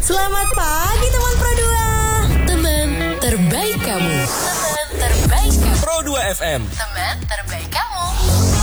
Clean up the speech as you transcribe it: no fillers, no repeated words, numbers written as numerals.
Selamat pagi teman Pro 2. Teman terbaik kamu. Teman terbaik kamu. Pro 2 FM. Teman terbaik kamu.